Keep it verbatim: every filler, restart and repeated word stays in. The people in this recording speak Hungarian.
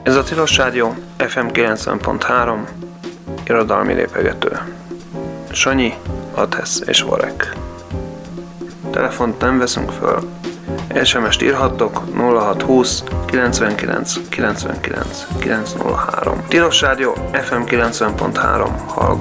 Ez a Tilos Rádió ef em kilencven pont három, irodalmi lépegető. Sanyi, Athesz és Varek. Telefont nem veszünk föl. es em est írhattok nulla hat húsz kilencvenkilenc kilencvenkilenc kilencszázhárom. Tilos Rádió ef em kilencven pont három hallgat.